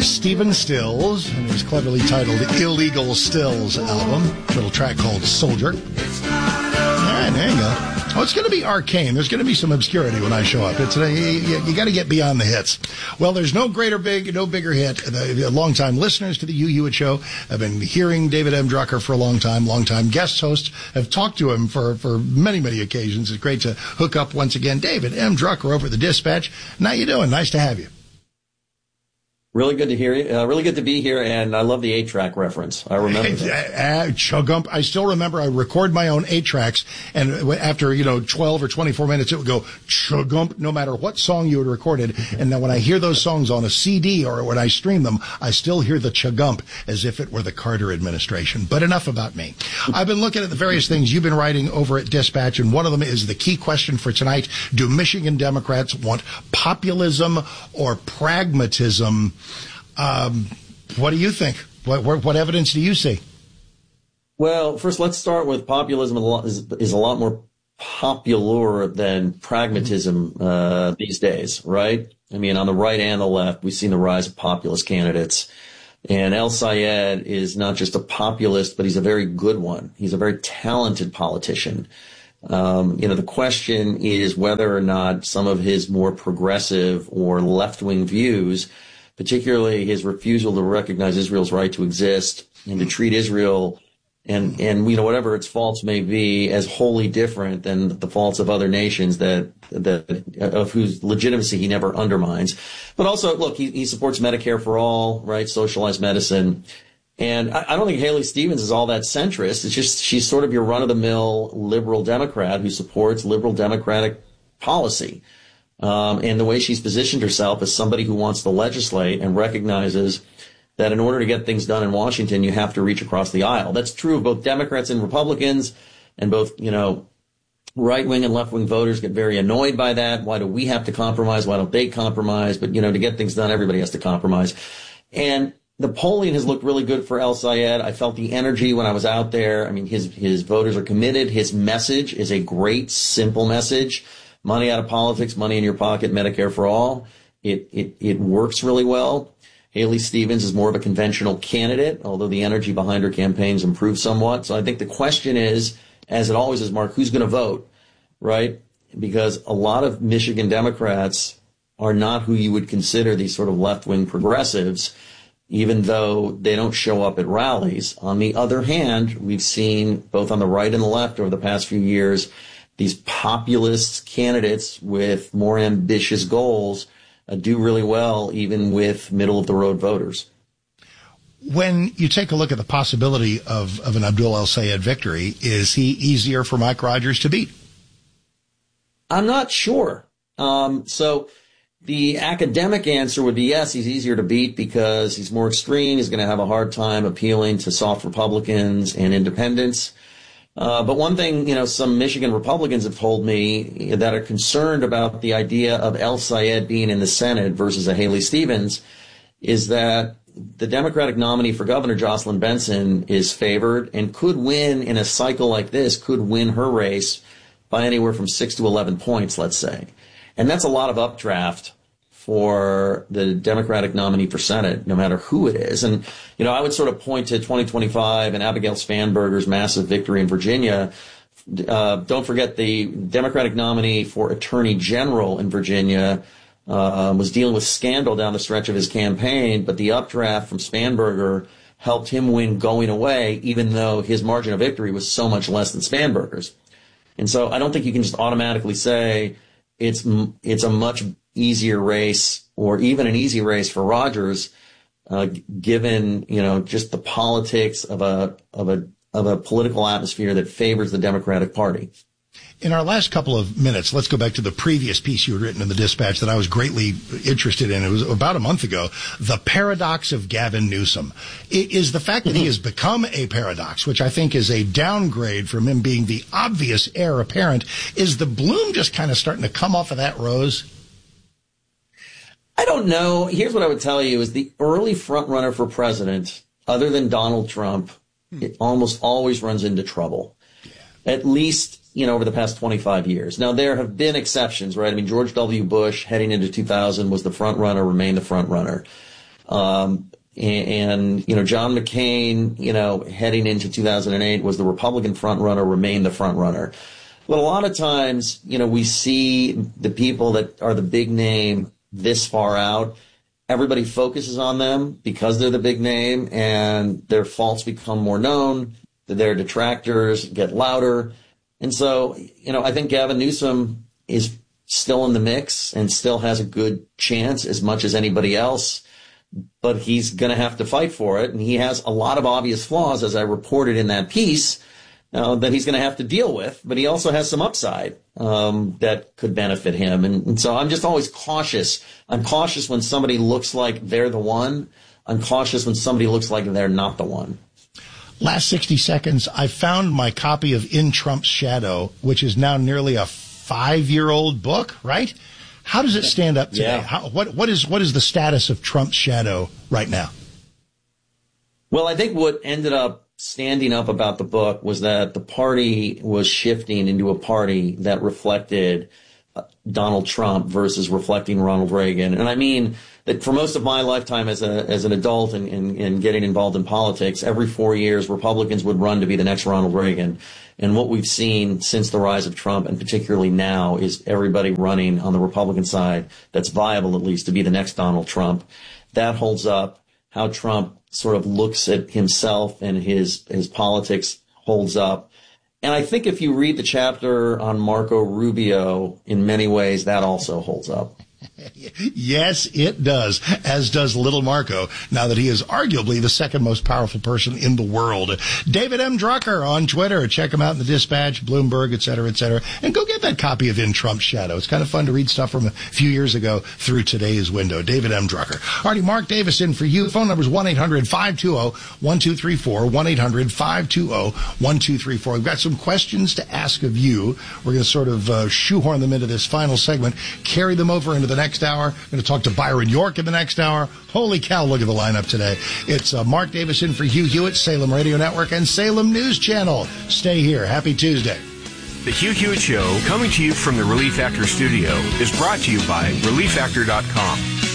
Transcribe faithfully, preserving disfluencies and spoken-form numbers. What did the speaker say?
Stephen Stills and his cleverly titled Illegal Stills album. A little track called Soldier. All right, there you go. Oh, it's going to be arcane. There's going to be some obscurity when I show up. It's uh, you, you got to get beyond the hits. Well, there's no greater big, no bigger hit. The, the longtime listeners to the You Hewitt Show have been hearing David M. Drucker for a long time. Longtime guest hosts have talked to him for, for many, many occasions. It's great to hook up once again. David M. Drucker over at the Dispatch. How you doing? Nice to have you. Really good to hear you. Uh, really good to be here, and I love the eight-track reference. I remember that. Uh, Chugump. I still remember I record my own eight-tracks, and after, you know, twelve or twenty-four minutes, it would go Chugump, no matter what song you had recorded. And now when I hear those songs on a C D or when I stream them, I still hear the Chugump as if it were the Carter administration. But enough about me. I've been looking at the various things you've been writing over at Dispatch, and one of them is the key question for tonight. Do Michigan Democrats want populism or pragmatism? Um, what do you think? What, what, what evidence do you see? Well, first, let's start with populism is, is a lot more popular than pragmatism uh, these days, right? I mean, on the right and the left, we've seen the rise of populist candidates. And El-Sayed is not just a populist, but he's a very good one. He's a very talented politician. Um, you know, the question is whether or not some of his more progressive or left-wing views, particularly his refusal to recognize Israel's right to exist and to treat Israel and, and, you know, whatever its faults may be, as wholly different than the faults of other nations that, that, of whose legitimacy he never undermines. But also, look, he, he supports Medicare for all, right? Socialized medicine. And I, I don't think Haley Stevens is all that centrist. It's just, she's sort of your run-of-the-mill liberal Democrat who supports liberal democratic policy. Um, and the way she's positioned herself as somebody who wants to legislate and recognizes that in order to get things done in Washington, you have to reach across the aisle. That's true of both Democrats and Republicans, and both, you know, right-wing and left-wing voters get very annoyed by that. Why do we have to compromise? Why don't they compromise? But, you know, to get things done, everybody has to compromise. And the polling has looked really good for El-Sayed. I felt the energy when I was out there. I mean, his, his voters are committed. His message is a great, simple message. Money out of politics, money in your pocket, Medicare for all. It, it, it works really well. Haley Stevens is more of a conventional candidate, although the energy behind her campaign's improved somewhat. So I think the question is, as it always is, Mark, who's going to vote, right? Because a lot of Michigan Democrats are not who you would consider these sort of left-wing progressives, even though they don't show up at rallies. On the other hand, we've seen both on the right and the left over the past few years these populist candidates with more ambitious goals uh, do really well, even with middle-of-the-road voters. When you take a look at the possibility of, of an Abdul El-Sayed victory, is he easier for Mike Rogers to beat? I'm not sure. Um, so the academic answer would be yes, he's easier to beat because he's more extreme. He's going to have a hard time appealing to soft Republicans and independents. Uh, but one thing, you know, some Michigan Republicans have told me that are concerned about the idea of El-Sayed being in the Senate versus a Haley Stevens is that the Democratic nominee for governor, Jocelyn Benson, is favored and could win in a cycle like this, could win her race by anywhere from six to eleven points, let's say. And that's a lot of updraft for the Democratic nominee for Senate, no matter who it is. And, you know, I would sort of point to twenty twenty-five and Abigail Spanberger's massive victory in Virginia. Uh, don't forget the Democratic nominee for Attorney General in Virginia uh, was dealing with scandal down the stretch of his campaign, but the updraft from Spanberger helped him win going away, even though his margin of victory was so much less than Spanberger's. And so I don't think you can just automatically say it's it's a much easier race or even an easy race for Rogers, uh, given, you know, just the politics of a, of a, of a political atmosphere that favors the Democratic Party. In our last couple of minutes, let's go back to the previous piece you had written in the Dispatch that I was greatly interested in. It was about a month ago. The paradox of Gavin Newsom. It is the fact that he has become a paradox, which I think is a downgrade from him being the obvious heir apparent. Is the bloom just kind of starting to come off of that rose? I don't know. Here's what I would tell you is the early front runner for president, other than Donald Trump, it almost always runs into trouble. Yeah. At least, you know, over the past twenty-five years. Now, there have been exceptions, right? I mean, George W. Bush heading into two thousand was the front runner, remained the front runner. Um, and, and, you know, John McCain, you know, heading into two thousand eight was the Republican front runner, remained the front runner. But a lot of times, you know, we see the people that are the big name this far out. Everybody focuses on them because they're the big name, and their faults become more known. Their detractors get louder. And so, you know, I think Gavin Newsom is still in the mix and still has a good chance as much as anybody else, but he's going to have to fight for it. And he has a lot of obvious flaws, as I reported in that piece, uh, that he's going to have to deal with. But he also has some upside um, that could benefit him. And, and so I'm just always cautious. I'm cautious when somebody looks like they're the one. I'm cautious when somebody looks like they're not the one. Last sixty seconds, I found my copy of In Trump's Shadow, which is now nearly a five-year-old book, right? How does it stand up today? Yeah. How, what, what is what is the status of Trump's Shadow right now? Well, I think what ended up standing up about the book was that the party was shifting into a party that reflected Donald Trump versus reflecting Ronald Reagan. And I mean that for most of my lifetime as a as an adult and, and, and getting involved in politics, every four years Republicans would run to be the next Ronald Reagan. And what we've seen since the rise of Trump, and particularly now, is everybody running on the Republican side that's viable, at least, to be the next Donald Trump. That holds up. How Trump sort of looks at himself and his his politics holds up. And I think if you read the chapter on Marco Rubio, in many ways, that also holds up. Yes, it does, as does little Marco, now that he is arguably the second most powerful person in the world. David M. Drucker on Twitter. Check him out in the Dispatch, Bloomberg, et cetera, et cetera. And go get that copy of In Trump's Shadow. It's kind of fun to read stuff from a few years ago through today's window. David M. Drucker. Alrighty, Mark Davis in for you. Phone number is one eight hundred five two zero one two three four, one eight hundred five two zero one two three four. We've got some questions to ask of you. We're going to sort of uh, shoehorn them into this final segment, carry them over into the next hour. We're going to talk to Byron York in the next hour. Holy cow, look at the lineup today. It's uh, Mark Davis in for Hugh Hewitt, Salem Radio Network, and Salem News Channel. Stay here. Happy Tuesday. The Hugh Hewitt Show, coming to you from the Relief Factor studio, is brought to you by relief factor dot com.